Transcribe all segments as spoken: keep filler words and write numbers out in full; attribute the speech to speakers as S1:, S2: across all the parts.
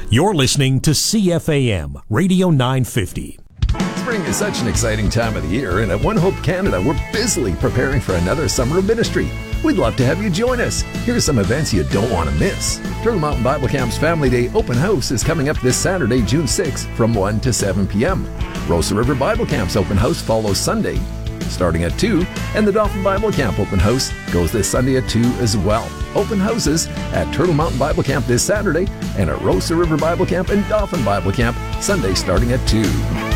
S1: You're listening to C F A M Radio nine fifty.
S2: Spring is such an exciting time of the year, and at One Hope Canada, we're busily preparing for another summer of ministry. We'd love to have you join us. Here are some events you don't want to miss. Turtle Mountain Bible Camp's Family Day Open House is coming up this Saturday, June sixth, from one to seven p.m. Rosa River Bible Camp's Open House follows Sunday, starting at two, and the Dauphin Bible Camp Open House goes this Sunday at two as well. Open houses at Turtle Mountain Bible Camp this Saturday, and at Rosa River Bible Camp and Dauphin Bible Camp Sunday starting at two.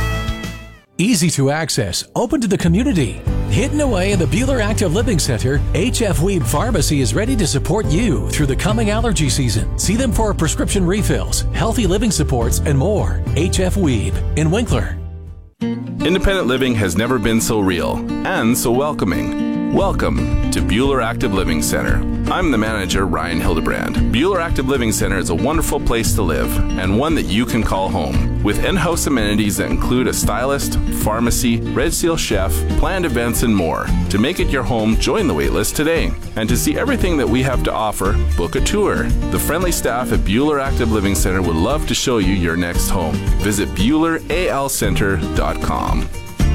S3: Easy to access, open to the community. Hidden away in the Buhler Active Living Center, H F Weeb Pharmacy is ready to support you through the coming allergy season. See them for prescription refills, healthy living supports, and more. H F Weeb in Winkler.
S4: Independent living has never been so real and so welcoming. Welcome to Buhler Active Living Center. I'm the manager, Ryan Hildebrand. Buhler Active Living Center is a wonderful place to live and one that you can call home. With in-house amenities that include a stylist, pharmacy, Red Seal chef, planned events, and more. To make it your home, join the waitlist today. And to see everything that we have to offer, book a tour. The friendly staff at Buhler Active Living Center would love to show you your next home. Visit Buhler A L Center dot com.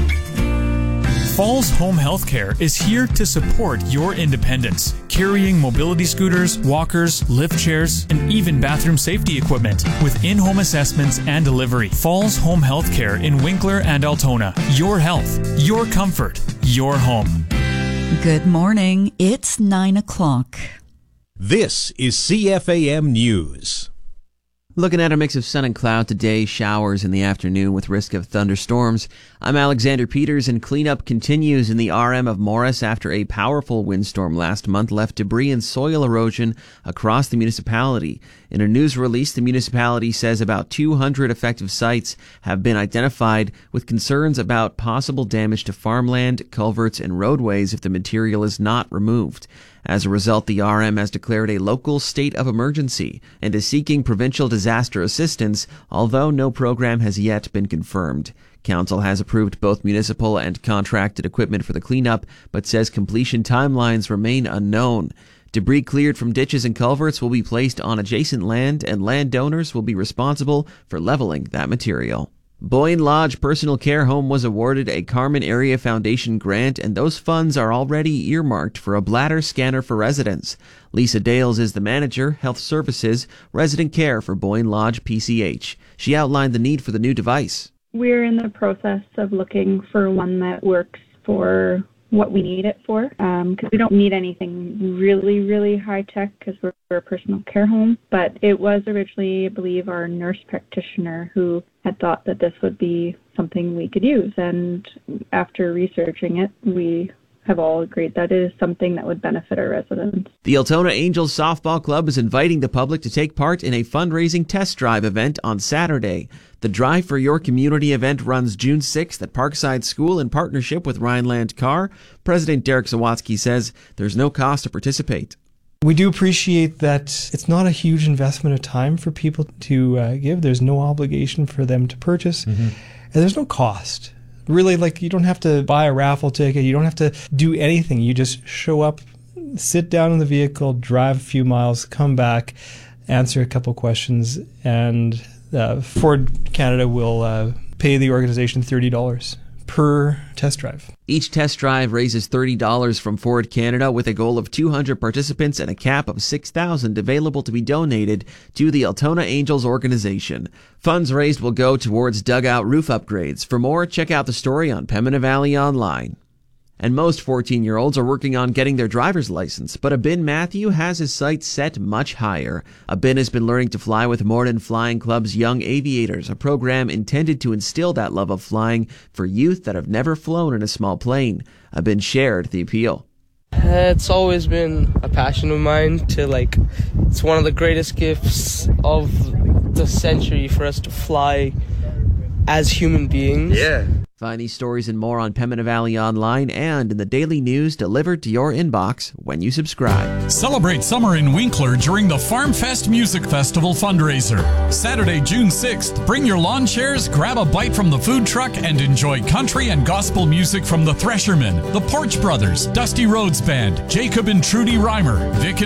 S5: Falls Home Healthcare is here to support your independence, carrying mobility scooters, walkers, lift chairs, and even bathroom safety equipment with in-home assessments and delivery. Falls Home Healthcare in Winkler and Altona. Your health, your comfort, your home.
S6: Good morning. It's nine o'clock.
S1: This is C F A M News.
S7: Looking at a mix of sun and cloud today, showers in the afternoon with risk of thunderstorms. I'm Alexander Peters, and cleanup continues in the R M of Morris after a powerful windstorm last month left debris and soil erosion across the municipality. In a news release, the municipality says about two hundred affected sites have been identified, with concerns about possible damage to farmland, culverts, and roadways if the material is not removed. As a result, the R M has declared a local state of emergency and is seeking provincial disaster assistance, although no program has yet been confirmed. Council has approved both municipal and contracted equipment for the cleanup, but says completion timelines remain unknown. Debris cleared from ditches and culverts will be placed on adjacent land, and landowners will be responsible for leveling that material. Boyne Lodge Personal Care Home was awarded a Carmen Area Foundation grant, and those funds are already earmarked for a bladder scanner for residents. Lisa Dales is the manager, Health Services, Resident Care for Boyne Lodge P C H. She outlined the need for the new device.
S8: We're in the process of looking for one that works for what we need it for, because um, we don't need anything really, really high-tech because we're, we're a personal care home. But it was originally, I believe, our nurse practitioner who had thought that this would be something we could use. And after researching it, we have all agreed that it is something that would benefit our residents.
S7: The Altona Angels Softball Club is inviting the public to take part in a fundraising test drive event on Saturday. The Drive for Your Community event runs June sixth at Parkside School in partnership with Rhineland Car. President Derek Zawatsky says there's no cost to participate.
S9: We do appreciate that it's not a huge investment of time for people to uh, give. There's no obligation for them to purchase, mm-hmm. and there's no cost. Really, like, you don't have to buy a raffle ticket. You don't have to do anything. You just show up, sit down in the vehicle, drive a few miles, come back, answer a couple questions, and uh, Ford Canada will uh, pay the organization thirty dollars per test drive.
S7: Each test drive raises thirty dollars from Ford Canada, with a goal of two hundred participants and a cap of six thousand available to be donated to the Altona Angels organization. Funds raised will go towards dugout roof upgrades. For more, check out the story on Pembina Valley Online. And most fourteen-year-olds are working on getting their driver's license, but Abin Matthew has his sights set much higher. Abin has been learning to fly with Morden Flying Club's Young Aviators, a program intended to instill that love of flying for youth that have never flown in a small plane. Abin shared the appeal.
S10: It's always been a passion of mine to, like, it's one of the greatest gifts of the century for us to fly as human beings.
S7: Yeah. Find these stories and more on Pembina Valley Online and in the daily news delivered to your inbox when you subscribe.
S11: Celebrate summer in Winkler during the Farm Fest Music Festival fundraiser. Saturday, June sixth, bring your lawn chairs, grab a bite from the food truck, and enjoy country and gospel music from the Threshermen, the Porch Brothers, Dusty Rhodes Band, Jacob and Trudy Reimer, Vic and